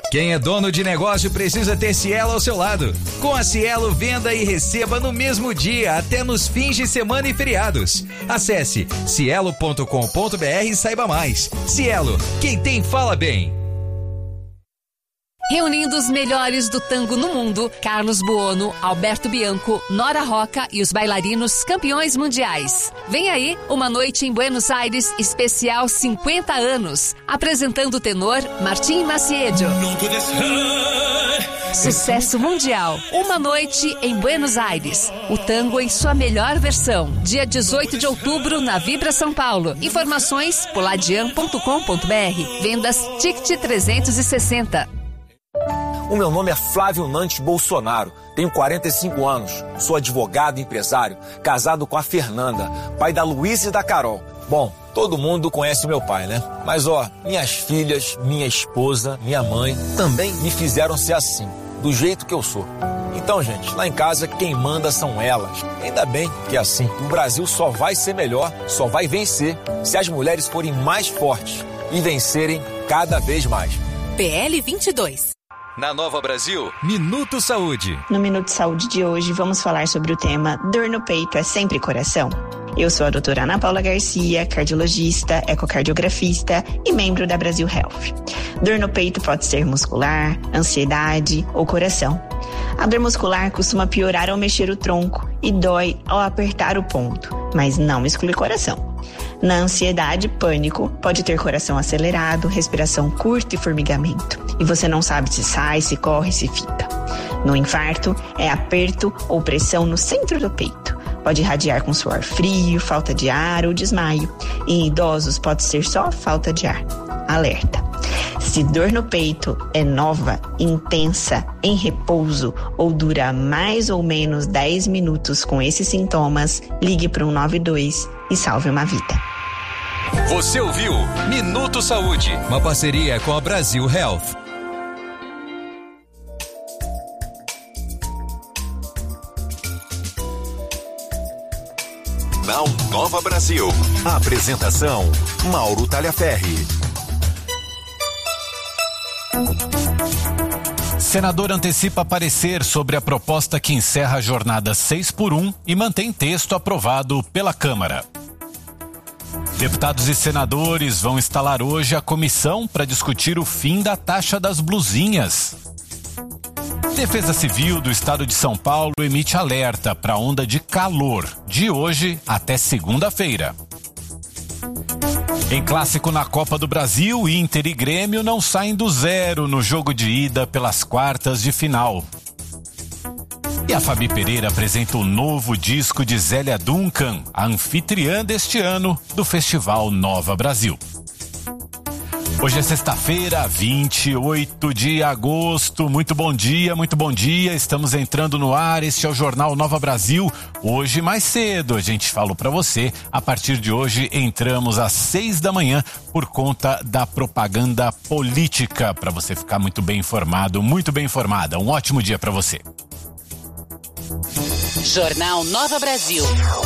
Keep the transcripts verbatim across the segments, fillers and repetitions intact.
Quem é dono de negócio precisa ter Cielo ao seu lado. Com a Cielo, venda e receba no mesmo dia, até nos fins de semana e feriados. Acesse cielo ponto com ponto br e saiba mais. Cielo, quem tem fala bem. Reunindo os melhores do tango no mundo, Carlos Buono, Alberto Bianco, Nora Roca e os bailarinos campeões mundiais. Vem aí uma noite em Buenos Aires especial cinquenta anos, apresentando o tenor Martim Maciedo. Sucesso mundial, uma noite em Buenos Aires. O tango em sua melhor versão, dia dezoito de outubro na Vibra São Paulo. Informações poladian ponto com ponto br. Vendas Ticket trezentos e sessenta. O meu nome é Flávio Nantes Bolsonaro, tenho quarenta e cinco anos, sou advogado e empresário, casado com a Fernanda, pai da Luísa e da Carol. Bom, todo mundo conhece o meu pai, né? Mas ó, minhas filhas, minha esposa, minha mãe também me fizeram ser assim, do jeito que eu sou. Então, gente, lá em casa quem manda são elas. Ainda bem que é assim. O Brasil só vai ser melhor, só vai vencer se as mulheres forem mais fortes e vencerem cada vez mais. P L vinte e dois. Na Nova Brasil, Minuto Saúde. No Minuto Saúde de hoje, vamos falar sobre o tema Dor no peito é sempre coração? Eu sou a doutora Ana Paula Garcia, cardiologista, ecocardiografista e membro da Brasil Health. Dor no peito pode ser muscular, ansiedade ou coração. A dor muscular costuma piorar ao mexer o tronco e dói ao apertar o ponto, mas não exclui coração. Na ansiedade, pânico, pode ter coração acelerado, respiração curta e formigamento. E você não sabe se sai, se corre, se fica. No infarto, é aperto ou pressão no centro do peito. Pode irradiar com suor frio, falta de ar ou desmaio. E em idosos pode ser só falta de ar. Alerta! Se dor no peito é nova, intensa, em repouso ou dura mais ou menos dez minutos com esses sintomas, ligue para o um nove dois e salve uma vida. Você ouviu Minuto Saúde, uma parceria com a Brasil Health. Na Nova Brasil. A apresentação, Mauro Talhaferri. Senador antecipa parecer sobre a proposta que encerra a jornada seis por um e mantém texto aprovado pela Câmara. Deputados e senadores vão instalar hoje a comissão para discutir o fim da taxa das blusinhas. Defesa Civil do Estado de São Paulo emite alerta para a onda de calor de hoje até segunda-feira. Em clássico na Copa do Brasil, Inter e Grêmio não saem do zero no jogo de ida pelas quartas de final. E a Fabi Pereira apresenta o novo disco de Zélia Duncan, a anfitriã deste ano do Festival Nova Brasil. Hoje é sexta-feira, vinte e oito de agosto. Muito bom dia, muito bom dia. Estamos entrando no ar. Este é o Jornal Nova Brasil. Hoje mais cedo, a gente falou para você. A partir de hoje entramos às seis da manhã por conta da propaganda política, para você ficar muito bem informado, muito bem informada. Um ótimo dia para você. Jornal Nova Brasil.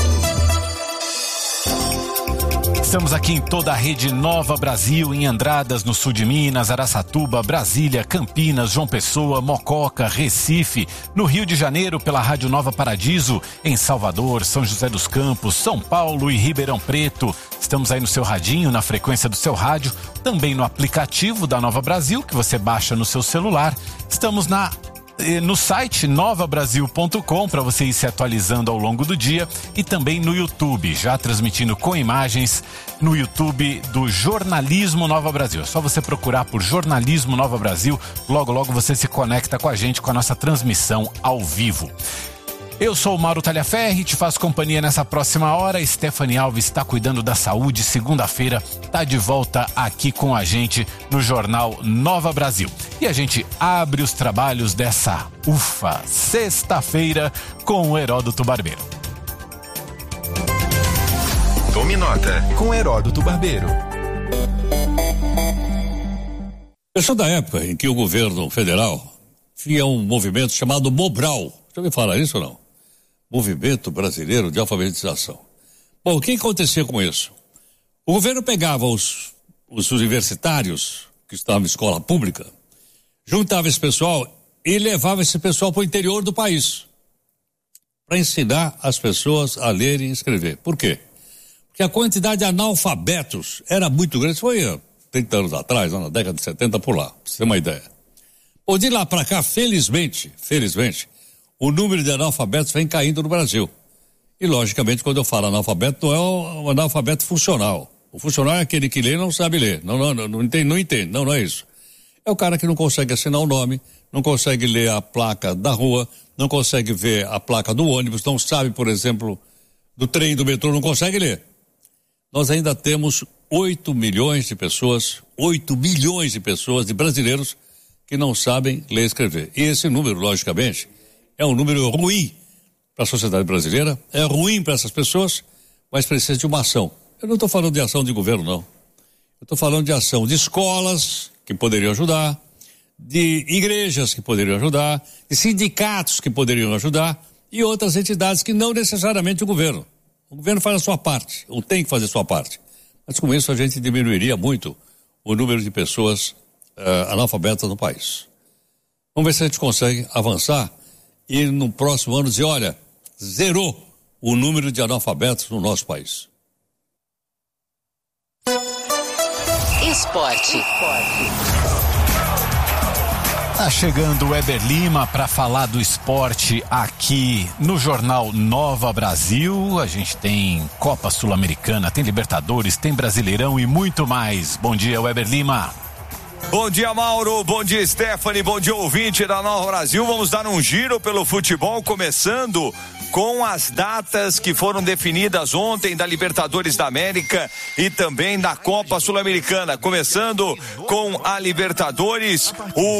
Estamos aqui em toda a rede Nova Brasil, em Andradas, no sul de Minas, Araçatuba, Brasília, Campinas, João Pessoa, Mococa, Recife, no Rio de Janeiro pela Rádio Nova Paradiso, em Salvador, São José dos Campos, São Paulo e Ribeirão Preto. Estamos aí no seu radinho, na frequência do seu rádio, também no aplicativo da Nova Brasil, que você baixa no seu celular. Estamos na no site nova brasil ponto com para você ir se atualizando ao longo do dia e também no YouTube, já transmitindo com imagens no YouTube do Jornalismo Nova Brasil. É só você procurar por Jornalismo Nova Brasil, logo logo você se conecta com a gente, com a nossa transmissão ao vivo. Eu sou o Mauro Talhaferri, te faço companhia nessa próxima hora. Stephanie Alves está cuidando da saúde. Segunda-feira está de volta aqui com a gente no Jornal Nova Brasil. E a gente abre os trabalhos dessa, ufa, sexta-feira com o Heródoto Barbeiro. Tome nota com Heródoto Barbeiro. Eu sou da época em que o governo federal tinha um movimento chamado Mobral. Já ouviu falar isso ou não? Movimento Brasileiro de Alfabetização. Bom, o que acontecia com isso? O governo pegava os, os universitários que estavam em escola pública, juntava esse pessoal e levava esse pessoal para o interior do país para ensinar as pessoas a ler e escrever. Por quê? Porque a quantidade de analfabetos era muito grande. Isso foi há trinta anos atrás, na década de setenta, por lá, pra você ter uma ideia. Ou de lá para cá, felizmente, felizmente, o número de analfabetos vem caindo no Brasil. E, logicamente, quando eu falo analfabeto, não é um analfabeto funcional. O funcional é aquele que lê e não sabe ler. Não, não, não, não entende, não entende. Não, não é isso. É o cara que não consegue assinar o nome, não consegue ler a placa da rua, não consegue ver a placa do ônibus, não sabe, por exemplo, do trem, do metrô, não consegue ler. Nós ainda temos oito milhões de pessoas, oito milhões de pessoas, de brasileiros, que não sabem ler e escrever. E esse número, logicamente, é um número ruim para a sociedade brasileira, é ruim para essas pessoas, mas precisa de uma ação. Eu não estou falando de ação de governo, não. Eu estou falando de ação de escolas, que poderiam ajudar, de igrejas que poderiam ajudar, de sindicatos que poderiam ajudar e outras entidades que não necessariamente o governo. O governo faz a sua parte, ou tem que fazer a sua parte. Mas com isso a gente diminuiria muito o número de pessoas uh, analfabetas no país. Vamos ver se a gente consegue avançar e no próximo ano dizer, olha, zerou o número de analfabetos no nosso país. Esporte. Tá chegando o Weber Lima para falar do esporte aqui no Jornal Nova Brasil. A gente tem Copa Sul-Americana, tem Libertadores, tem Brasileirão e muito mais. Bom dia, Weber Lima. Bom dia, Mauro, bom dia, Stephanie, bom dia, ouvinte da Nova Brasil. Vamos dar um giro pelo futebol, começando com as datas que foram definidas ontem da Libertadores da América e também da Copa Sul-Americana. Começando com a Libertadores,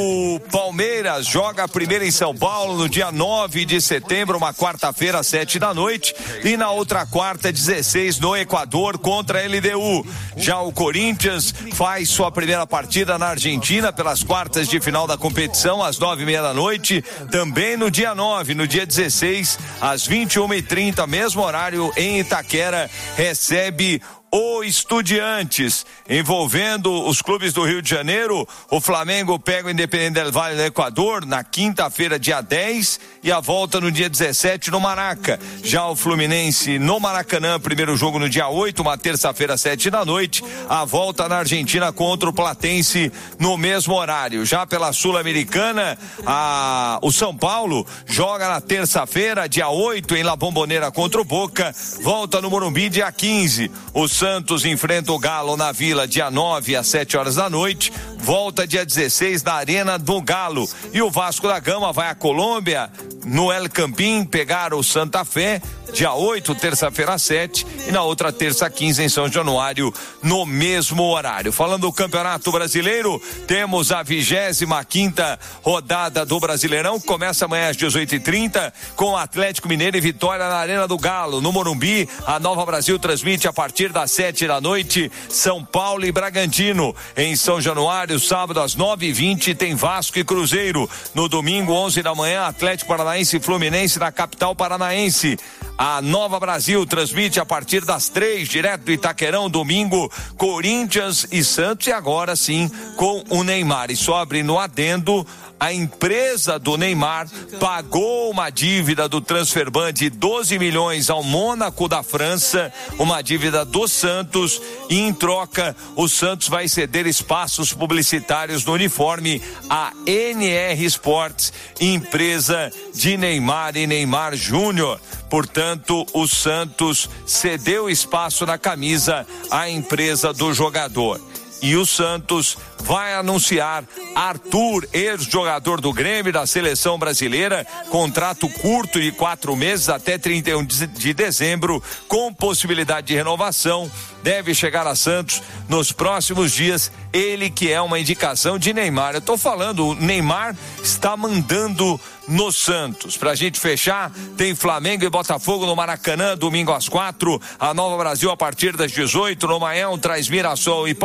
o Palmeiras joga primeiro em São Paulo no dia nove de setembro, uma quarta-feira, às sete da noite, e na outra quarta, dezesseis, no Equador, contra a L D U. Já o Corinthians faz sua primeira partida na Argentina pelas quartas de final da competição, às nove e meia da noite, também no dia nove, no dia dezesseis, às vinte e uma e trinta, mesmo horário em Itaquera, recebe o Estudiantes, envolvendo os clubes do Rio de Janeiro. O Flamengo pega o Independente del Valle do Equador na quinta-feira, dia dez, e a volta no dia dezessete no Maraca. Já o Fluminense no Maracanã, primeiro jogo no dia oito, uma terça-feira, sete da noite, a volta na Argentina contra o Platense no mesmo horário. Já pela Sul-Americana, a... o São Paulo joga na terça-feira, dia oito, em La Bombonera contra o Boca, volta no Morumbi dia quinze. O Santos enfrenta o Galo na Vila dia nove às sete horas da noite, volta dia dezesseis na Arena do Galo. E o Vasco da Gama vai à Colômbia, no El Campín, pegar o Santa Fé, dia oito, terça-feira, sete, e na outra terça, quinze, em São Januário, no mesmo horário. Falando do Campeonato Brasileiro, temos a vigésima quinta rodada do Brasileirão, que começa amanhã às dezoito e trinta, com Atlético Mineiro e Vitória na Arena do Galo. No Morumbi, a Nova Brasil transmite a partir das sete da noite, São Paulo e Bragantino. Em São Januário, sábado às nove e vinte, tem Vasco e Cruzeiro. No domingo, onze da manhã, Atlético Paranaense e Fluminense na capital paranaense. A Nova Brasil transmite a partir das três, direto do Itaquerão, domingo, Corinthians e Santos, e agora sim com o Neymar. E só abre no adendo, a empresa do Neymar pagou uma dívida do Transferban de doze milhões ao Mônaco da França, uma dívida do Santos, e em troca o Santos vai ceder espaços publicitários no uniforme à N R Sports, empresa de Neymar e Neymar Júnior. Portanto, o Santos cedeu espaço na camisa à empresa do jogador. E o Santos vai anunciar Arthur, ex-jogador do Grêmio, da seleção brasileira, contrato curto de quatro meses até trinta e um de dezembro, com possibilidade de renovação, deve chegar a Santos nos próximos dias, ele que é uma indicação de Neymar. Eu tô falando, o Neymar está mandando no Santos. Pra gente fechar, tem Flamengo e Botafogo no Maracanã, domingo às quatro, a Nova Brasil a partir das dezoito, no Maranhão traz Mirassol e Palmeiras,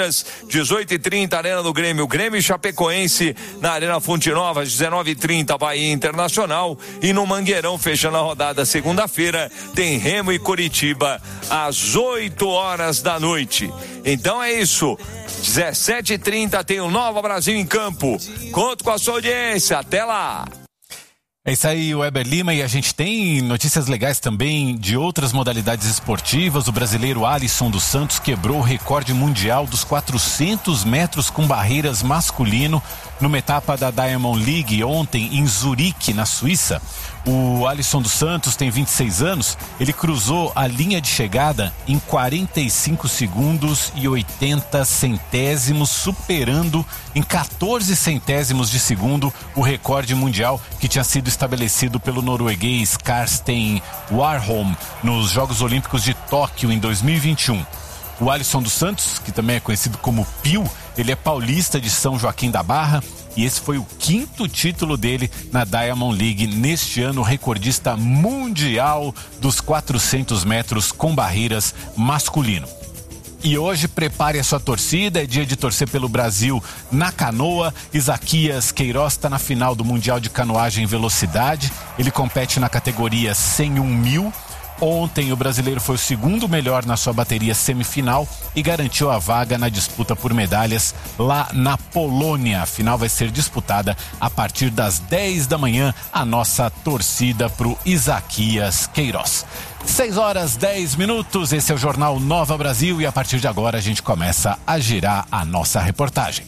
Palmeiras, dezoito e trinta, Arena do Grêmio, Grêmio e Chapecoense, na Arena Fonte Nova, dezenove e trinta, Bahia Internacional, e no Mangueirão, fechando a rodada segunda-feira, tem Remo e Coritiba, às oito horas da noite. Então é isso, dezessete e trinta tem o Nova Brasil em campo. Conto com a sua audiência, até lá! É isso aí, Weber Lima, e a gente tem notícias legais também de outras modalidades esportivas. O brasileiro Alisson dos Santos quebrou o recorde mundial dos quatrocentos metros com barreiras masculino numa etapa da Diamond League ontem em Zurique, na Suíça. O Alisson dos Santos tem vinte e seis anos, ele cruzou a linha de chegada em quarenta e cinco segundos e oitenta centésimos, superando em quatorze centésimos de segundo o recorde mundial que tinha sido estabelecido pelo norueguês Karsten Warholm nos Jogos Olímpicos de Tóquio em dois mil e vinte e um. O Alisson dos Santos, que também é conhecido como Pio, ele é paulista de São Joaquim da Barra e esse foi o quinto título dele na Diamond League neste ano, recordista mundial dos quatrocentos metros com barreiras masculino. E hoje prepare a sua torcida, é dia de torcer pelo Brasil na canoa. Isaquias Queiroz está na final do Mundial de Canoagem em Velocidade, ele compete na categoria cem e um mil. Ontem o brasileiro foi o segundo melhor na sua bateria semifinal e garantiu a vaga na disputa por medalhas lá na Polônia. A final vai ser disputada a partir das dez da manhã. A nossa torcida pro Isaquias Queiroz. seis horas, dez minutos, esse é o Jornal Nova Brasil e a partir de agora a gente começa a girar a nossa reportagem.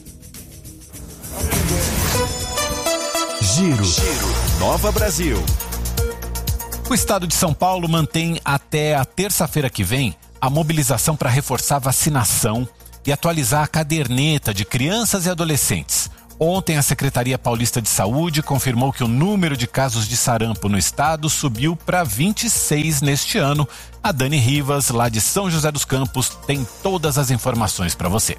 Giro, Giro. Nova Brasil. O estado de São Paulo mantém até a terça-feira que vem a mobilização para reforçar a vacinação e atualizar a caderneta de crianças e adolescentes. Ontem, a Secretaria Paulista de Saúde confirmou que o número de casos de sarampo no estado subiu para vinte e seis neste ano. A Dani Rivas, lá de São José dos Campos, tem todas as informações para você.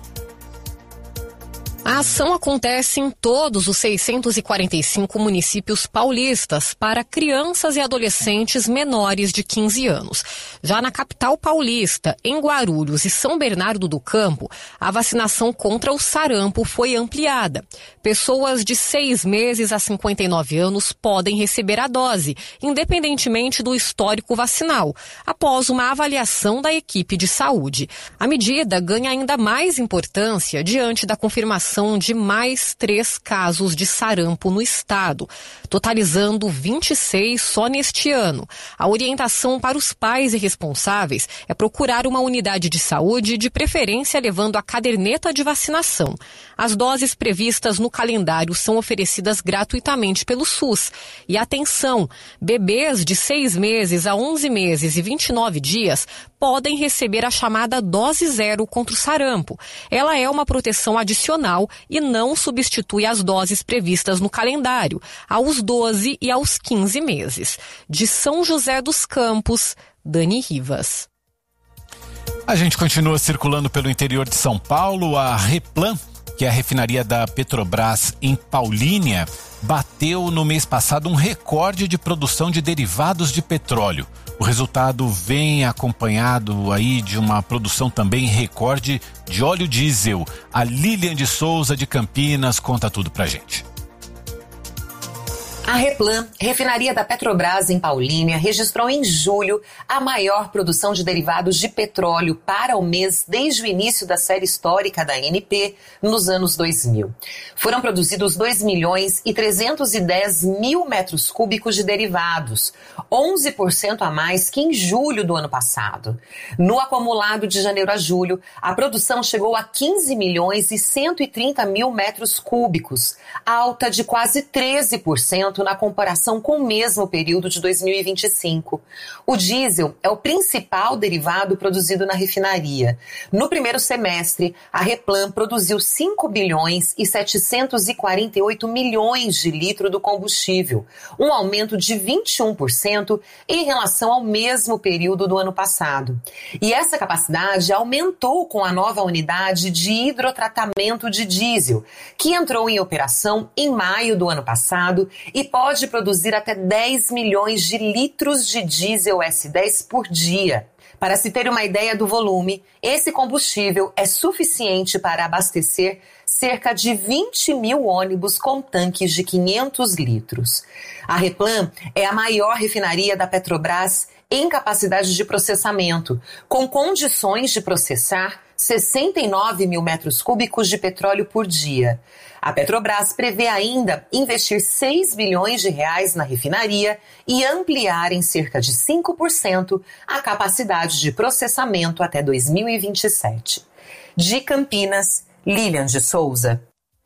A ação acontece em todos os seiscentos e quarenta e cinco municípios paulistas para crianças e adolescentes menores de quinze anos. Já na capital paulista, em Guarulhos e São Bernardo do Campo, a vacinação contra o sarampo foi ampliada. Pessoas de seis meses a cinquenta e nove anos podem receber a dose, independentemente do histórico vacinal, após uma avaliação da equipe de saúde. A medida ganha ainda mais importância diante da confirmação de mais três casos de sarampo no estado, totalizando vinte e seis só neste ano. A orientação para os pais e responsáveis é procurar uma unidade de saúde, de preferência levando a caderneta de vacinação. As doses previstas no calendário são oferecidas gratuitamente pelo SUS. E atenção, bebês de seis meses a onze meses e vinte e nove dias podem receber a chamada dose zero contra o sarampo. Ela é uma proteção adicional e não substitui as doses previstas no calendário, aos doze e aos quinze meses. De São José dos Campos, Dani Rivas. A gente continua circulando pelo interior de São Paulo. A Replan, que é a refinaria da Petrobras em Paulínia, bateu no mês passado um recorde de produção de derivados de petróleo. O resultado vem acompanhado aí de uma produção também recorde de óleo diesel. A Lilian de Souza de Campinas conta tudo pra gente. A Replan, refinaria da Petrobras em Paulínia, registrou em julho a maior produção de derivados de petróleo para o mês desde o início da série histórica da A N P, nos anos dois mil. Foram produzidos dois milhões e trezentos e dez mil metros cúbicos de derivados, onze por cento a mais que em julho do ano passado. No acumulado de janeiro a julho, a produção chegou a quinze milhões e cento e trinta mil metros cúbicos, alta de quase treze por cento na comparação com o mesmo período de dois mil e vinte e cinco. O diesel é o principal derivado produzido na refinaria. No primeiro semestre, a Replan produziu cinco bilhões e setecentos e quarenta e oito milhões de litros do combustível, um aumento de vinte e um por cento em relação ao mesmo período do ano passado. E essa capacidade aumentou com a nova unidade de hidrotratamento de diesel, que entrou em operação em maio do ano passado e pode produzir até dez milhões de litros de diesel S dez por dia. Para se ter uma ideia do volume, esse combustível é suficiente para abastecer cerca de vinte mil ônibus com tanques de quinhentos litros. A Replan é a maior refinaria da Petrobras em capacidade de processamento, com condições de processar sessenta e nove mil metros cúbicos de petróleo por dia. A Petrobras prevê ainda investir seis bilhões de reais na refinaria e ampliar em cerca de cinco por cento a capacidade de processamento até dois mil e vinte e sete. De Campinas, Lilian de Souza.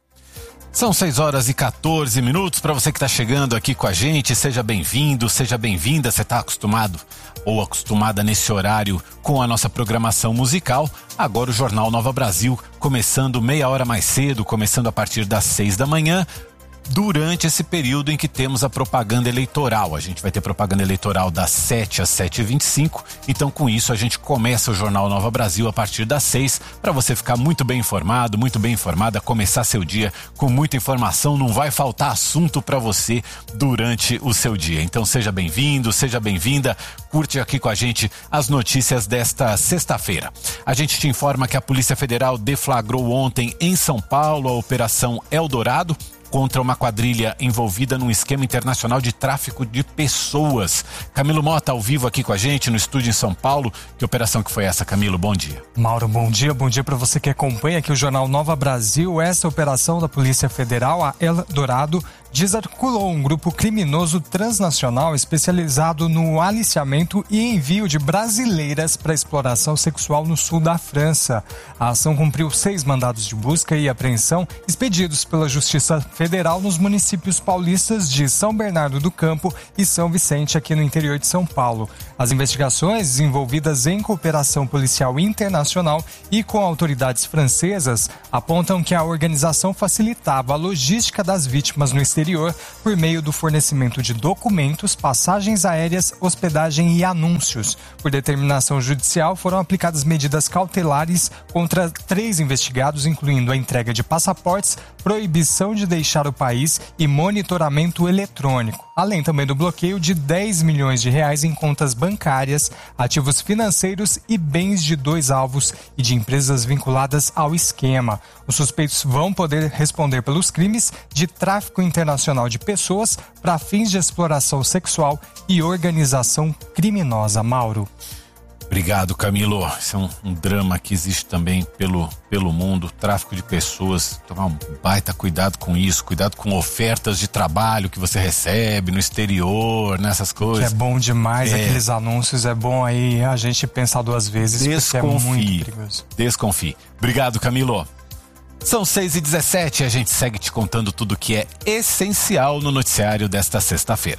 São seis horas e quatorze minutos. Para você que está chegando aqui com a gente, seja bem-vindo, seja bem-vinda. Você está acostumado ou acostumada nesse horário com a nossa programação musical? Agora o Jornal Nova Brasil, começando meia hora mais cedo, começando a partir das seis da manhã, durante esse período em que temos a propaganda eleitoral. A gente vai ter propaganda eleitoral das sete às sete e vinte e cinco, então com isso a gente começa o Jornal Nova Brasil a partir das seis, para você ficar muito bem informado, muito bem informada, começar seu dia com muita informação, não vai faltar assunto para você durante o seu dia. Então seja bem-vindo, seja bem-vinda, curte aqui com a gente as notícias desta sexta-feira. A gente te informa que a Polícia Federal deflagrou ontem em São Paulo a Operação Eldorado, contra uma quadrilha envolvida num esquema internacional de tráfico de pessoas. Camilo Mota ao vivo aqui com a gente no estúdio em São Paulo. Que operação que foi essa, Camilo? Bom dia. Mauro, bom dia. Bom dia para você que acompanha aqui o Jornal Nova Brasil. Essa operação da Polícia Federal, a Eldorado, desarticulou um grupo criminoso transnacional especializado no aliciamento e envio de brasileiras para exploração sexual no sul da França. A ação cumpriu seis mandados de busca e apreensão expedidos pela Justiça Federal nos municípios paulistas de São Bernardo do Campo e São Vicente, aqui no interior de São Paulo. As investigações, desenvolvidas em cooperação policial internacional e com autoridades francesas, apontam que a organização facilitava a logística das vítimas no exterior por meio do fornecimento de documentos, passagens aéreas, hospedagem e anúncios. Por determinação judicial, foram aplicadas medidas cautelares contra três investigados, incluindo a entrega de passaportes, proibição de deixar o país e monitoramento eletrônico. Além também do bloqueio de dez milhões de reais em contas bancárias, ativos financeiros e bens de dois alvos e de empresas vinculadas ao esquema. Os suspeitos vão poder responder pelos crimes de tráfico internacional de pessoas para fins de exploração sexual e organização criminosa. Mauro. Obrigado, Camilo. Isso é um, um drama que existe também pelo, pelo mundo, tráfico de pessoas. Tomar um baita cuidado com isso, cuidado com ofertas de trabalho que você recebe no exterior, nessas coisas. Que é bom demais, é. Aqueles anúncios, é bom aí a gente pensar duas vezes, Desconfie, porque é muito perigoso. Desconfie. Obrigado, Camilo. São seis e dezessete e a gente segue te contando tudo o que é essencial no noticiário desta sexta-feira.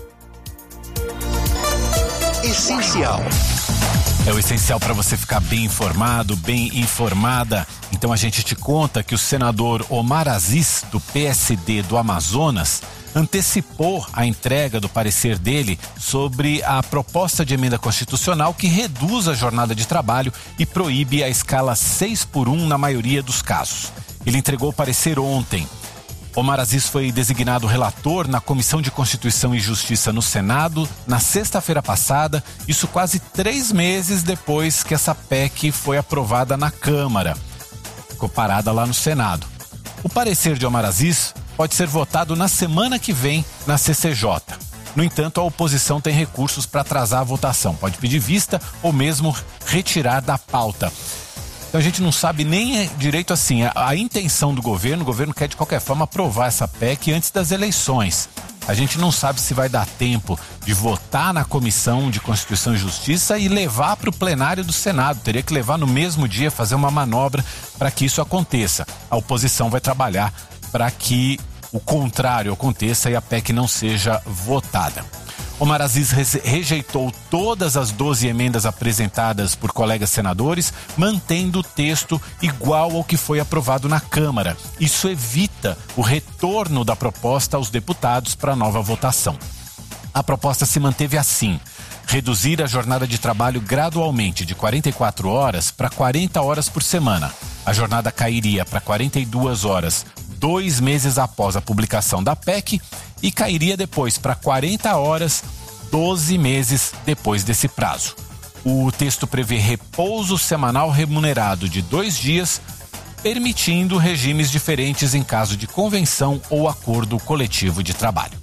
Essencial. É o essencial para você ficar bem informado, bem informada. Então a gente te conta que o senador Omar Aziz, do P S D do Amazonas, antecipou a entrega do parecer dele sobre a proposta de emenda constitucional que reduz a jornada de trabalho e proíbe a escala seis por um na maioria dos casos. Ele entregou o parecer ontem. Omar Aziz foi designado relator na Comissão de Constituição e Justiça no Senado na sexta-feira passada, isso quase três meses depois que essa P E C foi aprovada na Câmara. Ficou parada lá no Senado. O parecer de Omar Aziz pode ser votado na semana que vem na C C J. No entanto, a oposição tem recursos para atrasar a votação. Pode pedir vista ou mesmo retirar da pauta. Então a gente não sabe nem direito assim, a, a intenção do governo, o governo quer de qualquer forma aprovar essa P E C antes das eleições. A gente não sabe se vai dar tempo de votar na Comissão de Constituição e Justiça e levar para o plenário do Senado. Teria que levar no mesmo dia, fazer uma manobra para que isso aconteça. A oposição vai trabalhar para que o contrário aconteça e a P E C não seja votada. Omar Aziz rejeitou todas as doze emendas apresentadas por colegas senadores, mantendo o texto igual ao que foi aprovado na Câmara. Isso evita o retorno da proposta aos deputados para nova votação. A proposta se manteve assim: reduzir a jornada de trabalho gradualmente de quarenta e quatro horas para quarenta horas por semana. A jornada cairia para quarenta e duas horas dois meses após a publicação da P E C e cairia depois para quarenta horas doze meses depois desse prazo. O texto prevê repouso semanal remunerado de dois dias, permitindo regimes diferentes em caso de convenção ou acordo coletivo de trabalho.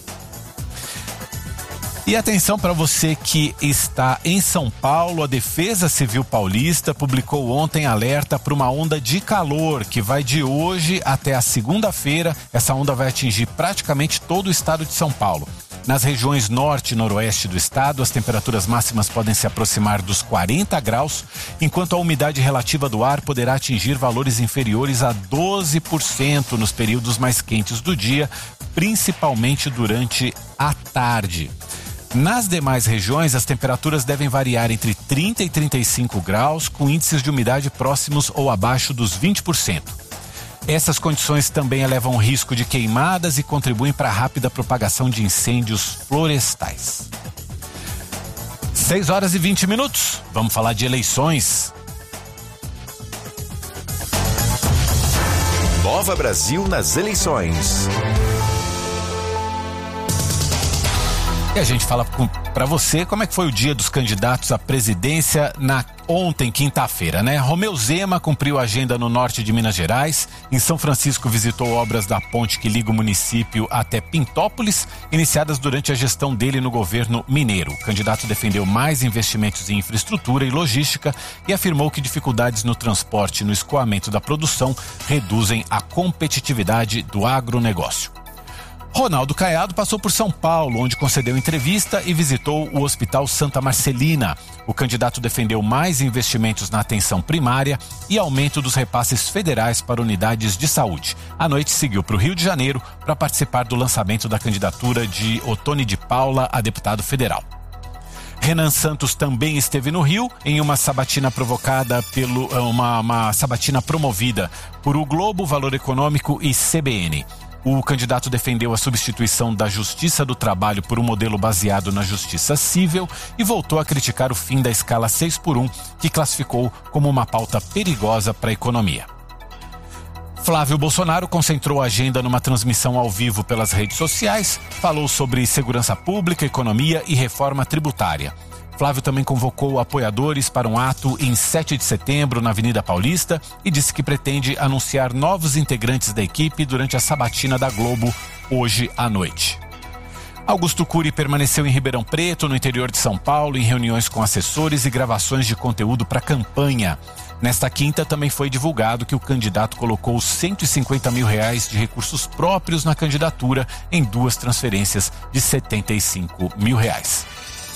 E atenção para você que está em São Paulo, a Defesa Civil Paulista publicou ontem alerta para uma onda de calor que vai de hoje até a segunda-feira. Essa onda vai atingir praticamente todo o estado de São Paulo. Nas regiões norte e noroeste do estado, as temperaturas máximas podem se aproximar dos quarenta graus, enquanto a umidade relativa do ar poderá atingir valores inferiores a doze por cento nos períodos mais quentes do dia, principalmente durante a tarde. Nas demais regiões, as temperaturas devem variar entre trinta e trinta e cinco graus, com índices de umidade próximos ou abaixo dos vinte por cento. Essas condições também elevam o risco de queimadas e contribuem para a rápida propagação de incêndios florestais. seis horas e vinte minutos. Vamos falar de eleições. Nova Brasil nas eleições. E a gente fala para você como é que foi o dia dos candidatos à presidência na ontem, quinta-feira, né? Romeu Zema cumpriu a agenda no norte de Minas Gerais. Em São Francisco visitou obras da ponte que liga o município até Pintópolis, iniciadas durante a gestão dele no governo mineiro. O candidato defendeu mais investimentos em infraestrutura e logística e afirmou que dificuldades no transporte e no escoamento da produção reduzem a competitividade do agronegócio. Ronaldo Caiado passou por São Paulo, onde concedeu entrevista e visitou o Hospital Santa Marcelina. O candidato defendeu mais investimentos na atenção primária e aumento dos repasses federais para unidades de saúde. À noite seguiu para o Rio de Janeiro para participar do lançamento da candidatura de Ottoni de Paula a deputado federal. Renan Santos também esteve no Rio em uma sabatina provocada pelo uma, uma sabatina promovida por O Globo, Valor Econômico e C B N. O candidato defendeu a substituição da Justiça do Trabalho por um modelo baseado na Justiça Civil e voltou a criticar o fim da escala seis por um, que classificou como uma pauta perigosa para a economia. Flávio Bolsonaro concentrou a agenda numa transmissão ao vivo pelas redes sociais, falou sobre segurança pública, economia e reforma tributária. Flávio também convocou apoiadores para um ato em sete de setembro na Avenida Paulista e disse que pretende anunciar novos integrantes da equipe durante a sabatina da Globo hoje à noite. Augusto Cury permaneceu em Ribeirão Preto, no interior de São Paulo, em reuniões com assessores e gravações de conteúdo para a campanha. Nesta quinta também foi divulgado que o candidato colocou cento e cinquenta mil reais de recursos próprios na candidatura em duas transferências de setenta e cinco mil reais.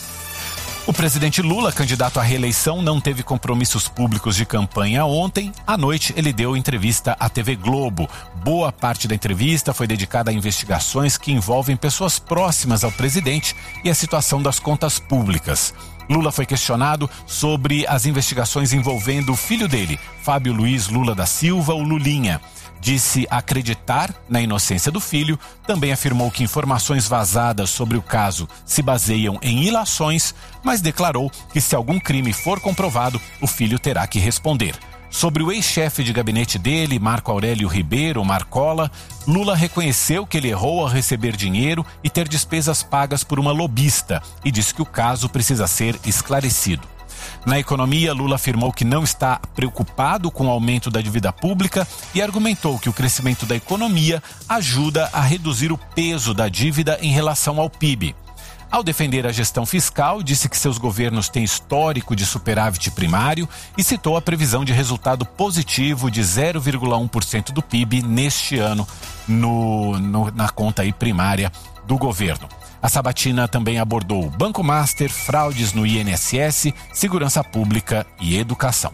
O presidente Lula, candidato à reeleição, não teve compromissos públicos de campanha ontem. À noite, ele deu entrevista à T V Globo. Boa parte da entrevista foi dedicada a investigações que envolvem pessoas próximas ao presidente e a situação das contas públicas. Lula foi questionado sobre as investigações envolvendo o filho dele, Fábio Luiz Lula da Silva, o Lulinha. Disse acreditar na inocência do filho, também afirmou que informações vazadas sobre o caso se baseiam em ilações, mas declarou que se algum crime for comprovado, o filho terá que responder. Sobre o ex-chefe de gabinete dele, Marco Aurélio Ribeiro, Marcola, Lula reconheceu que ele errou ao receber dinheiro e ter despesas pagas por uma lobista e disse que o caso precisa ser esclarecido. Na economia, Lula afirmou que não está preocupado com o aumento da dívida pública e argumentou que o crescimento da economia ajuda a reduzir o peso da dívida em relação ao P I B. Ao defender a gestão fiscal, disse que seus governos têm histórico de superávit primário e citou a previsão de resultado positivo de zero vírgula um por cento do P I B neste ano no, no, na conta aí primária do governo. A sabatina também abordou Banco Master, fraudes no I N S S, segurança pública e educação.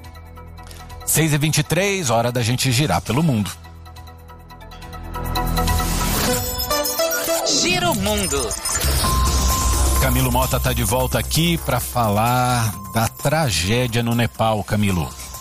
seis e vinte e três, hora da gente girar pelo mundo. Gira o mundo. Camilo Mota está de volta aqui para falar da tragédia no Nepal, Camilo.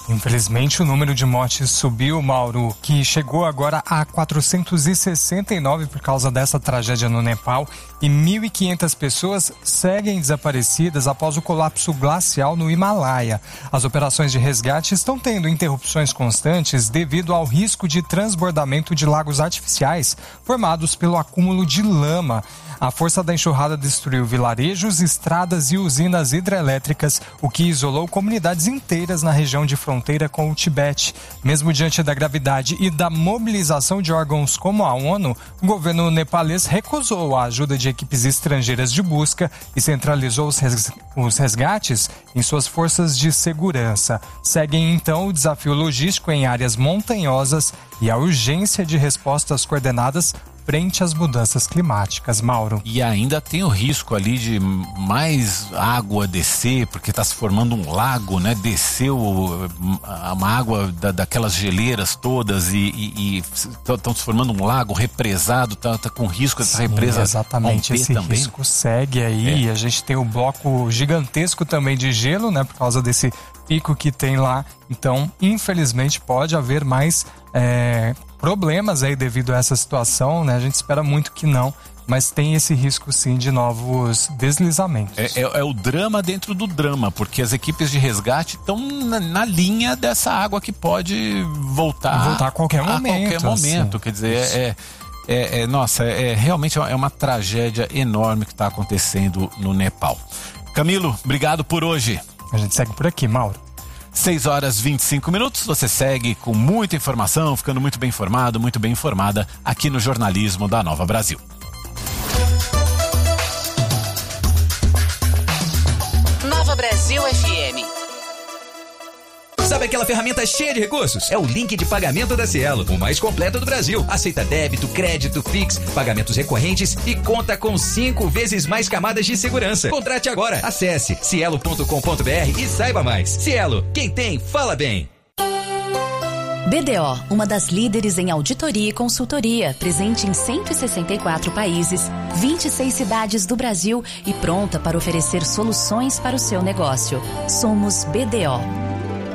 Infelizmente, o número de mortes subiu, Mauro, que chegou agora a quatrocentos e sessenta e nove por causa dessa tragédia no Nepal, e mil e quinhentas pessoas seguem desaparecidas após o colapso glacial no Himalaia. As operações de resgate estão tendo interrupções constantes devido ao risco de transbordamento de lagos artificiais formados pelo acúmulo de lama. A força da enxurrada destruiu vilarejos, estradas e usinas hidrelétricas, o que isolou comunidades inteiras na região de fronteira com o Tibete. Mesmo diante da gravidade e da mobilização de órgãos como a ONU, o governo nepalês recusou a ajuda de equipes estrangeiras de busca e centralizou os, res... os resgates em suas forças de segurança. Seguem então o desafio logístico em áreas montanhosas e a urgência de respostas coordenadas frente às mudanças climáticas, Mauro. E ainda tem o risco ali de mais água descer, porque está se formando um lago, né? Desceu uma água da, daquelas geleiras todas e estão se formando um lago represado, tá, tá com risco dessa represa. Exatamente, esse também. risco segue aí. É. A gente tem o bloco gigantesco também de gelo, né? Por causa desse pico que tem lá. Então, infelizmente, pode haver mais é, problemas aí devido a essa situação, né? A gente espera muito que não, mas tem esse risco sim de novos deslizamentos. É, é, é o drama dentro do drama, porque as equipes de resgate estão na, na linha dessa água que pode voltar, voltar a qualquer momento. A qualquer momento, assim. Quer dizer, é, é, é, nossa, é, é realmente é uma tragédia enorme que está acontecendo no Nepal. Camilo, obrigado por hoje. A gente segue por aqui, Mauro. seis horas e vinte e cinco minutos, você segue com muita informação, ficando muito bem informado, muito bem informada aqui no jornalismo da Nova Brasil. Nova Brasil F M. Sabe aquela ferramenta cheia de recursos? É o link de pagamento da Cielo, o mais completo do Brasil. Aceita débito, crédito, Pix, pagamentos recorrentes e conta com cinco vezes mais camadas de segurança. Contrate agora. Acesse cielo ponto com ponto br e saiba mais. Cielo, quem tem, fala bem. B D O, uma das líderes em auditoria e consultoria, presente em cento e sessenta e quatro países, vinte e seis cidades do Brasil e pronta para oferecer soluções para o seu negócio. Somos B D O.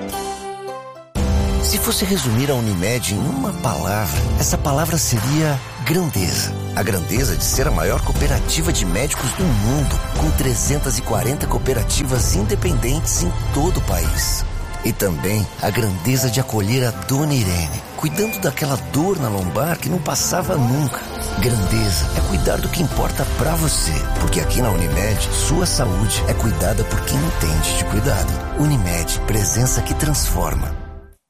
Se fosse resumir a Unimed em uma palavra, essa palavra seria grandeza. A grandeza de ser a maior cooperativa de médicos do mundo, com trezentas e quarenta cooperativas independentes em todo o país. E também a grandeza de acolher a Dona Irene, cuidando daquela dor na lombar que não passava nunca. Grandeza é cuidar do que importa pra você, porque aqui na Unimed, sua saúde é cuidada por quem entende de cuidado. Unimed, presença que transforma.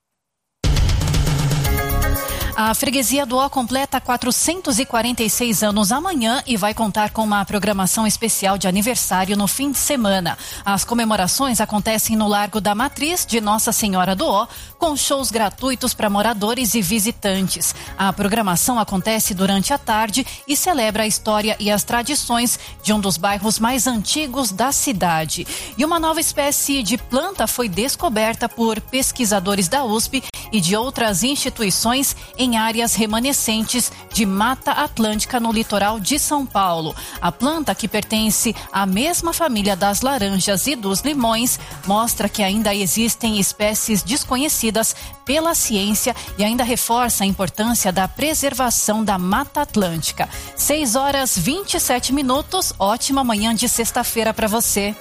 A freguesia do Ó completa quatrocentos e quarenta e seis anos amanhã e vai contar com uma programação especial de aniversário no fim de semana. As comemorações acontecem no Largo da Matriz de Nossa Senhora do Ó, com shows gratuitos para moradores e visitantes. A programação acontece durante a tarde e celebra a história e as tradições de um dos bairros mais antigos da cidade. E uma nova espécie de planta foi descoberta por pesquisadores da U S P e de outras instituições em áreas remanescentes de Mata Atlântica no litoral de São Paulo. A planta, que pertence à mesma família das laranjas e dos limões, mostra que ainda existem espécies desconhecidas pela ciência e ainda reforça a importância da preservação da Mata Atlântica. seis horas e vinte e sete minutos, ótima manhã de sexta-feira para você.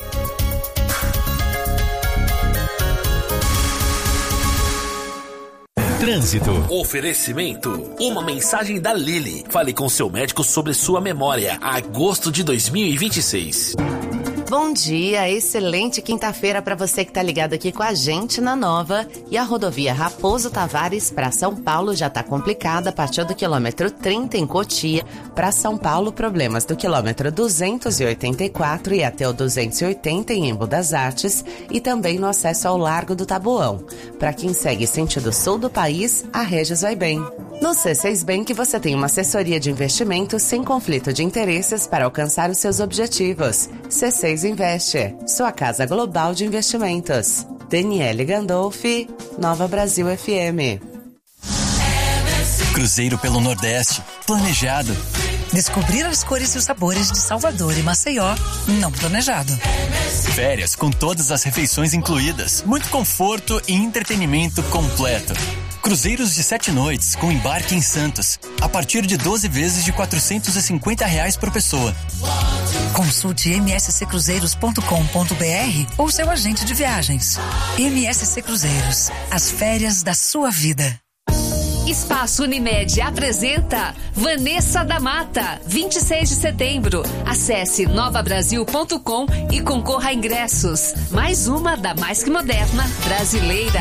Trânsito. Oferecimento. Uma mensagem da Lili. Fale com seu médico sobre sua memória. Agosto de dois mil e vinte e seis. Bom dia, excelente quinta-feira para você que tá ligado aqui com a gente na Nova. E a rodovia Raposo Tavares para São Paulo já tá complicada a partir do quilômetro trinta em Cotia. Para São Paulo, problemas do quilômetro duzentos e oitenta e quatro e até o duzentos e oitenta em Embu das Artes e também no acesso ao Largo do Taboão. Para quem segue sentido sul do país, a Regis vai bem. No C seis Bank você tem uma assessoria de investimentos sem conflito de interesses para alcançar os seus objetivos. C seis Investe, sua casa global de investimentos. Daniele Gandolfi, Nova Brasil F M. Cruzeiro pelo Nordeste, planejado, Descobrir as cores e os sabores de Salvador e Maceió, não planejado. Férias com todas as refeições incluídas. Muito conforto e entretenimento completo. Cruzeiros de sete noites com embarque em Santos. A partir de doze vezes de quatrocentos e cinquenta reais por pessoa. Consulte m s c cruzeiros ponto com ponto b r ou seu agente de viagens. M S C Cruzeiros. As férias da sua vida. Espaço Unimed apresenta Vanessa da Mata, vinte e seis de setembro. Acesse nova brasil ponto com e concorra a ingressos. Mais uma da mais que moderna brasileira.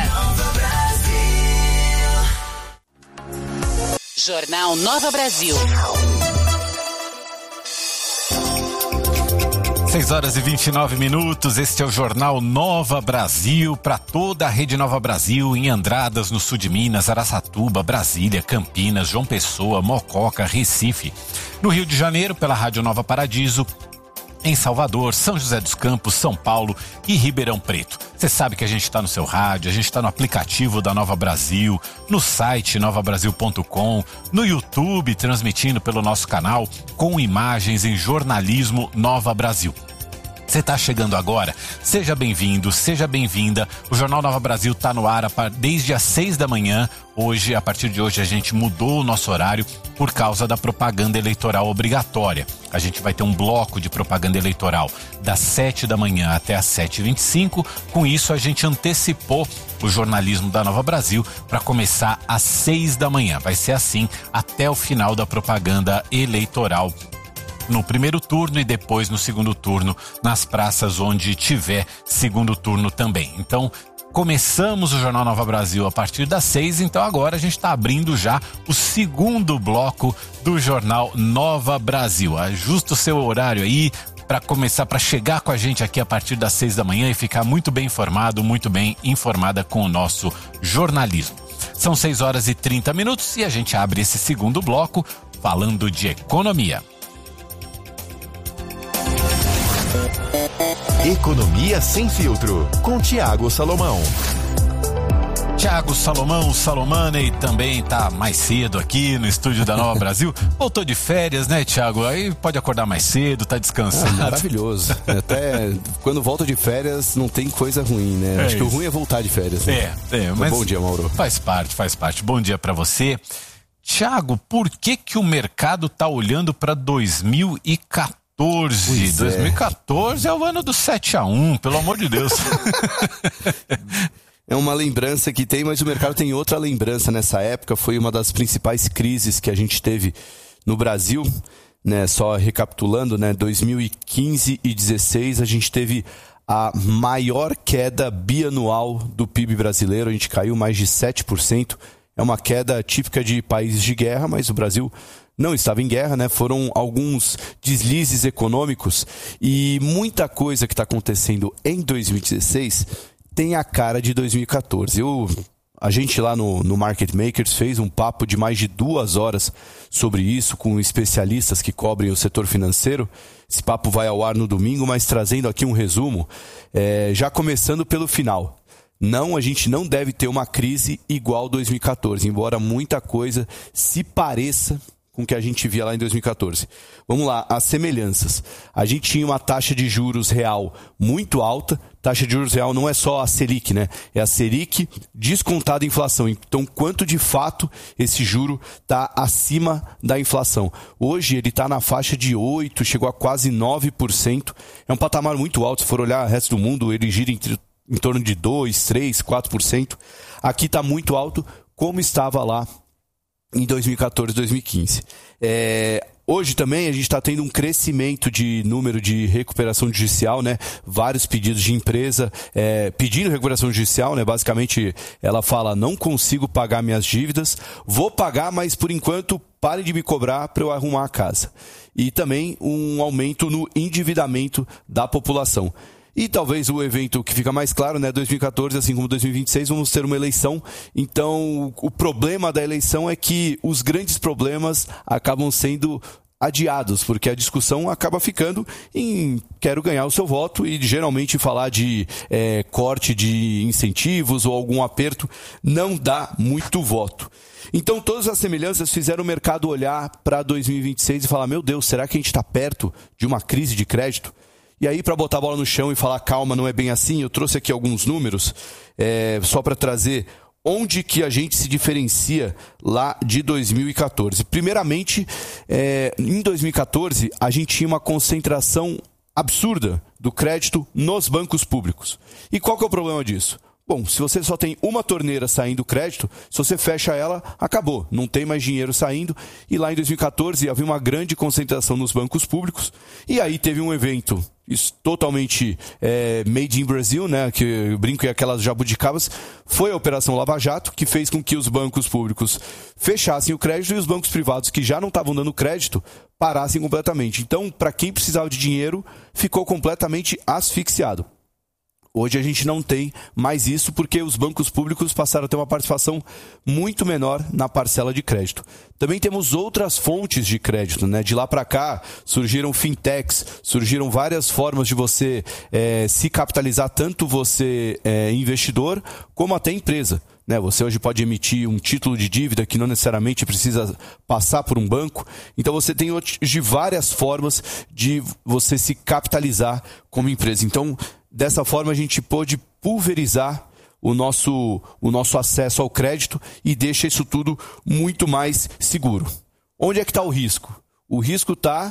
Jornal Nova Brasil. seis horas e vinte e nove minutos, este é o Jornal Nova Brasil, para toda a Rede Nova Brasil, em Andradas, no sul de Minas, Araçatuba, Brasília, Campinas, João Pessoa, Mococa, Recife. No Rio de Janeiro, pela Rádio Nova Paradiso, em Salvador, São José dos Campos, São Paulo e Ribeirão Preto. Você sabe que a gente está no seu rádio, a gente está no aplicativo da Nova Brasil, no site nova brasil ponto com, no YouTube, transmitindo pelo nosso canal, com imagens em Jornalismo Nova Brasil. Você está chegando agora? Seja bem-vindo, seja bem-vinda. O Jornal Nova Brasil está no ar desde as seis da manhã. Hoje, a partir de hoje, a gente mudou o nosso horário por causa da propaganda eleitoral obrigatória. A gente vai ter um bloco de propaganda eleitoral das sete da manhã até as sete e vinte e cinco. Com isso, a gente antecipou o jornalismo da Nova Brasil para começar às seis da manhã. Vai ser assim até o final da propaganda eleitoral no primeiro turno e depois no segundo turno nas praças onde tiver segundo turno também. Então, começamos o Jornal Nova Brasil a partir das seis, então agora a gente está abrindo já o segundo bloco do Jornal Nova Brasil. Ajusta o seu horário aí para começar, para chegar com a gente aqui a partir das seis da manhã e ficar muito bem informado, muito bem informada com o nosso jornalismo. São seis horas e trinta minutos e a gente abre esse segundo bloco falando de economia. Economia Sem Filtro, com Tiago Salomão. Tiago Salomão, Salomane, também tá mais cedo aqui no estúdio da Nova Brasil. Voltou de férias, né, Tiago? Aí pode acordar mais cedo, tá descansado. Ah, maravilhoso. Até quando volto de férias não tem coisa ruim, né? É Acho que isso. o ruim é voltar de férias, né? É, é, mas bom dia, Mauro. Faz parte, faz parte. Bom dia pra você. Tiago, por que que o mercado tá olhando pra dois mil e quatorze? Pois dois mil e quatorze é. é o ano do sete a um, pelo amor de Deus. É uma lembrança que tem, mas o mercado tem outra lembrança nessa época. Foi uma das principais crises que a gente teve no Brasil, né? Só recapitulando, né? dois mil e quinze e dezesseis a gente teve a maior queda bianual do P I B brasileiro. A gente caiu mais de sete por cento. É uma queda típica de países de guerra, mas o Brasil não estava em guerra, né? Foram alguns deslizes econômicos e muita coisa que está acontecendo em dois mil e dezesseis tem a cara de dois mil e quatorze. Eu, a gente lá no, no Market Makers fez um papo de mais de duas horas sobre isso com especialistas que cobrem o setor financeiro. Esse papo vai ao ar no domingo, mas trazendo aqui um resumo, é, já começando pelo final. Não, a gente não deve ter uma crise igual dois mil e quatorze, embora muita coisa se pareça com o que a gente via lá em dois mil e quatorze. Vamos lá, as semelhanças. A gente tinha uma taxa de juros real muito alta. Taxa de juros real não é só a Selic, né? É a Selic descontada a inflação. Então, quanto de fato esse juro está acima da inflação? Hoje ele está na faixa de oito por cento, chegou a quase nove por cento. É um patamar muito alto. Se for olhar o resto do mundo, ele gira entre, em torno de dois, três, quatro por cento. Aqui está muito alto, como estava lá em dois mil e quatorze, dois mil e quinze. É, hoje também a gente está tendo um crescimento de número de recuperação judicial, né? Vários pedidos de empresa é, pedindo recuperação judicial, né? Basicamente ela fala, não consigo pagar minhas dívidas, vou pagar, mas por enquanto parem de me cobrar para eu arrumar a casa. E também um aumento no endividamento da população. E talvez o evento que fica mais claro, né, dois mil e quatorze, assim como dois mil e vinte e seis, vamos ter uma eleição. Então, o problema da eleição é que os grandes problemas acabam sendo adiados, porque a discussão acaba ficando em quero ganhar o seu voto e geralmente falar de é, corte de incentivos ou algum aperto não dá muito voto. Então todas as semelhanças fizeram o mercado olhar para dois mil e vinte e seis e falar, meu Deus, será que a gente está perto de uma crise de crédito? E aí, para botar a bola no chão e falar, calma, não é bem assim, eu trouxe aqui alguns números é, só para trazer onde que a gente se diferencia lá de dois mil e catorze. Primeiramente, é, em dois mil e catorze, a gente tinha uma concentração absurda do crédito nos bancos públicos. E qual que é o problema disso? Bom, se você só tem uma torneira saindo crédito, se você fecha ela, acabou. Não tem mais dinheiro saindo. E lá em dois mil e catorze havia uma grande concentração nos bancos públicos. E aí teve um evento isso, totalmente é, made in Brazil, né? Que eu brinco em aquelas jabuticabas. Foi a Operação Lava Jato, que fez com que os bancos públicos fechassem o crédito e os bancos privados, que já não estavam dando crédito, parassem completamente. Então, para quem precisava de dinheiro, ficou completamente asfixiado. Hoje a gente não tem mais isso porque os bancos públicos passaram a ter uma participação muito menor na parcela de crédito. Também temos outras fontes de crédito, né? De lá para cá surgiram fintechs, surgiram várias formas de você é, se capitalizar, tanto você é, investidor como até empresa. Né, você hoje pode emitir um título de dívida que não necessariamente precisa passar por um banco. Então você tem hoje várias formas de você se capitalizar como empresa. Então, dessa forma, a gente pôde pulverizar o nosso, o nosso acesso ao crédito e deixa isso tudo muito mais seguro. Onde é que está o risco? O risco está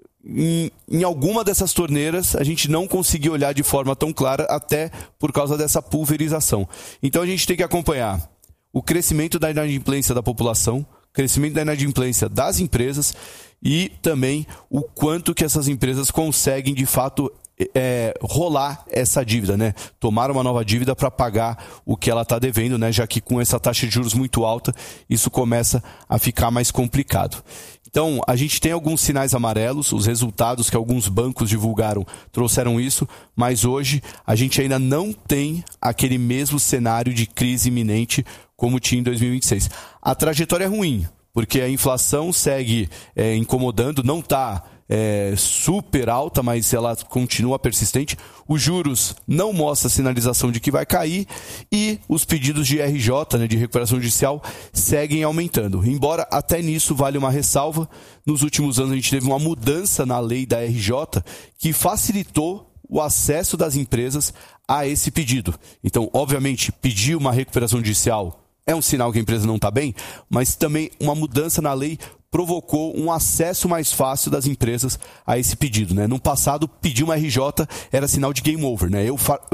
em, em alguma dessas torneiras, a gente não conseguiu olhar de forma tão clara, até por causa dessa pulverização. Então a gente tem que acompanhar o crescimento da inadimplência da população, crescimento da inadimplência das empresas e também o quanto que essas empresas conseguem de fato É, rolar essa dívida, né? Tomar uma nova dívida para pagar o que ela está devendo, né? Já que com essa taxa de juros muito alta, isso começa a ficar mais complicado. Então, a gente tem alguns sinais amarelos, os resultados que alguns bancos divulgaram trouxeram isso, mas hoje a gente ainda não tem aquele mesmo cenário de crise iminente como tinha em dois mil e vinte e seis. A trajetória é ruim, porque a inflação segue é, incomodando, não está É, super alta, mas ela continua persistente. Os juros não mostram sinalização de que vai cair e os pedidos de R J, né, de recuperação judicial, seguem aumentando. Embora até nisso vale uma ressalva, nos últimos anos a gente teve uma mudança na lei da R J que facilitou o acesso das empresas a esse pedido. Então, obviamente, pedir uma recuperação judicial é um sinal que a empresa não está bem, mas também uma mudança na lei provocou um acesso mais fácil das empresas a esse pedido, né? No passado, pedir uma R J era sinal de game over, né? Eu, fa-